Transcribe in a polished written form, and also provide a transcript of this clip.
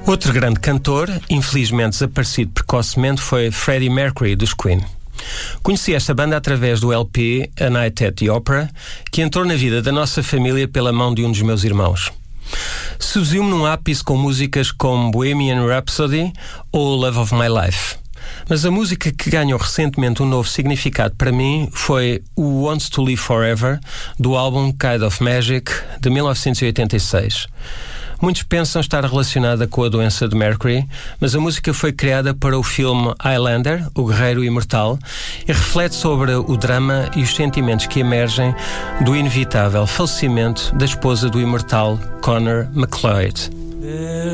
Outro grande cantor, infelizmente desaparecido precocemente, foi Freddie Mercury, dos Queen. Conheci esta banda através do LP A Night at the Opera, que entrou na vida da nossa família pela mão de um dos meus irmãos. Seduziu-me num ápice com músicas como Bohemian Rhapsody ou Love of My Life. Mas a música que ganhou recentemente um novo significado para mim foi Who Wants to Live Forever, do álbum Kind of Magic, de 1986. Muitos pensam estar relacionada com a doença de Mercury, mas a música foi criada para o filme Highlander, O Guerreiro Imortal, e reflete sobre o drama e os sentimentos que emergem do inevitável falecimento da esposa do imortal Connor McLeod.